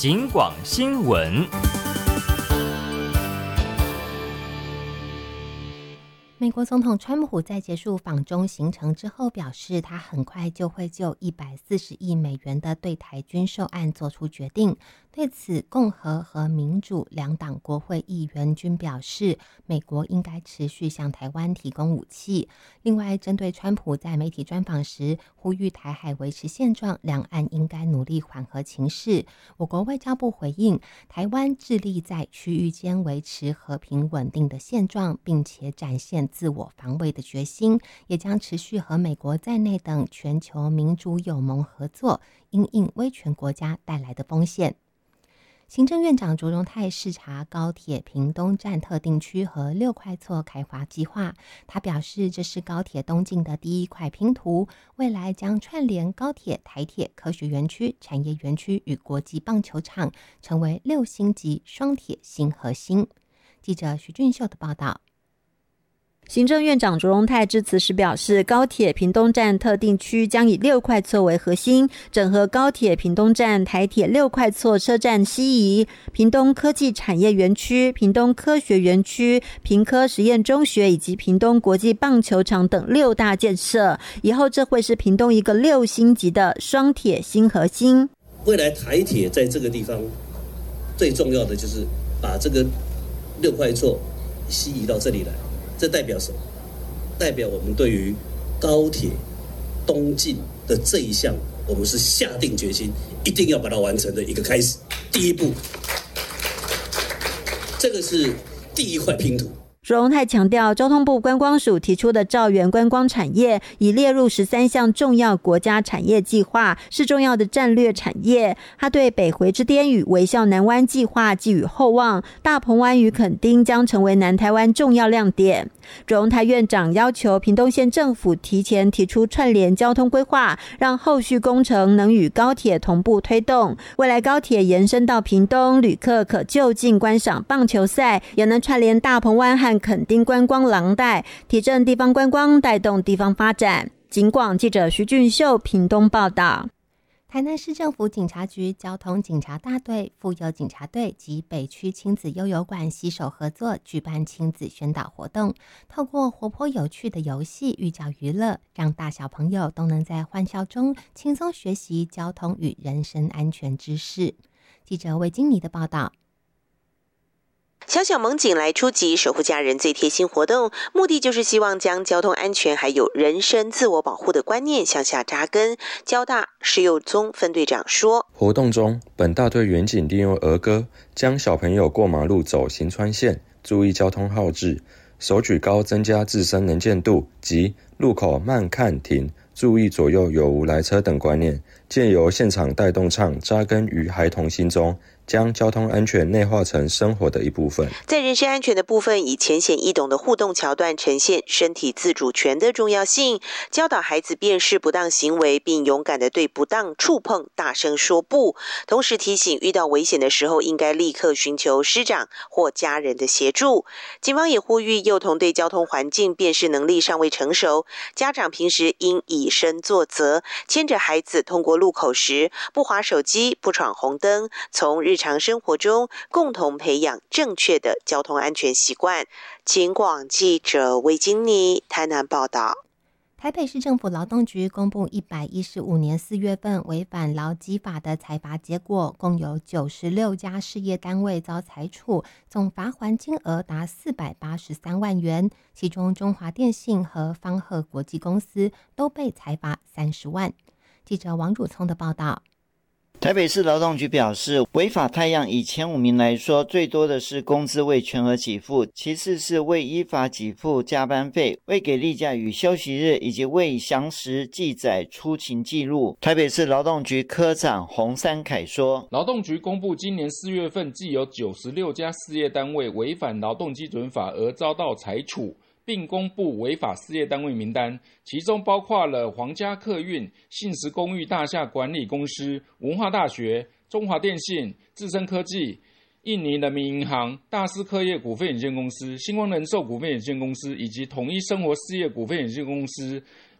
警广新闻。 美国总统川普在结束访中行程之后表示，他很快就会就140亿美元的对台军售案做出决定。对此，共和和民主两党国会议员均表示，美国应该持续向台湾提供武器。另外，针对川普在媒体专访时呼吁台海维持现状，两岸应该努力缓和情势，我国外交部回应，台湾致力在区域间维持和平稳定的现状，并且展现自我防卫的决心，也将持续和美国在内等全球民主友盟合作，因应威权国家带来的风险。行政院长卓荣泰视察高铁屏东站特定区和6块厝开发计划，他表示这是高铁东进的第一块拼图，未来将串联高铁、台铁、科学园区、产业园区与国际棒球场，成为6星级双铁新核心。记者徐俊秀的报道。 行政院长卓荣泰致辞时表示，高铁屏东站特定区将以6块厝为核心，整合高铁屏东站、台铁6块厝车站西移、屏东科技产业园区、屏东科学园区、屏科实验中学以及屏东国际棒球场等6大建设，以后这会是屏东一个6星级的双铁新核心。 未来台铁在这个地方最重要的就是把这个6块厝西移到这里来。这代表什么？代表我们对于高铁东进的这一项，我们是下定决心，一定要把它完成的一个开始，第一步。这个是第一块拼图。 卓荣泰强调，交通部观光署提出的兆元观光产业已列入13项重要国家产业计划，是重要的战略产业。他对北回之巅与微笑南湾计划寄予厚望，大鹏湾与垦丁将成为南台湾重要亮点。卓荣泰院长要求屏东县政府提前提出串联交通规划，让后续工程能与高铁同步推动。未来高铁延伸到屏东，旅客可就近观赏棒球赛，也能串联大鹏湾和垦丁观光廊带，提振地方观光，带动地方发展。警广记者徐俊秀屏东报道。 台南市政府警察局交通警察大队、妇幼警察队及北区亲子悠游馆携手合作，举办亲子宣导活动，透过活泼有趣的游戏寓教于乐，让大小朋友都能在欢笑中轻松学习交通与人身安全知识。记者魏金妮的报道。 小小萌警来出击，守护家人最贴心活动，目的就是希望将交通安全还有人身自我保护的观念向下扎根。交大石佑宗分队长说， 活动中，本大队员警利用儿歌，将小朋友过马路走行穿线，注意交通号志，手举高增加自身能见度及路口慢看停，注意左右有无来车等观念，借由现场带动唱扎根于孩童心中，将交通安全内化成生活的一部分。 在人身安全的部分，以浅显易懂的互动桥段呈现身体自主权的重要性，教导孩子辨识不当行为，并勇敢地对不当触碰大声说不，同时提醒遇到危险的时候应该立刻寻求师长或家人的协助。警方也呼吁幼童对交通环境辨识能力尚未成熟，家长平时应以身作则，牵着孩子通过路口时不滑手机、不闯红灯，从日常生活中共同培养正确的交通安全习惯。警广记者魏金妮台南报道。 台北市政府劳动局公布115年4月份违反劳基法的裁罚结果，共有96家事业单位遭裁处，总罚锾金额达483万元，其中中华电信和方鹤国际公司都被裁罚30万。记者王汝聪的报道。 台北市劳动局表示，违法太阳以前5名来说，最多的是工资未全额给付，其次是未依法给付加班费、未给例假与休息日，以及未详实记载出勤记录。台北市劳动局科长洪三凯说， 劳动局公布今年4月份既有96家事业单位违反劳动基准法而遭到裁处，并公布违法事业单位名单，其中包括了皇家客运、信实公寓大厦管理公司、文化大学、中华电信、智深科技、印尼人民银行、大思科业股份有限公司、星光人寿股份有限公司以及统一生活事业股份有限公司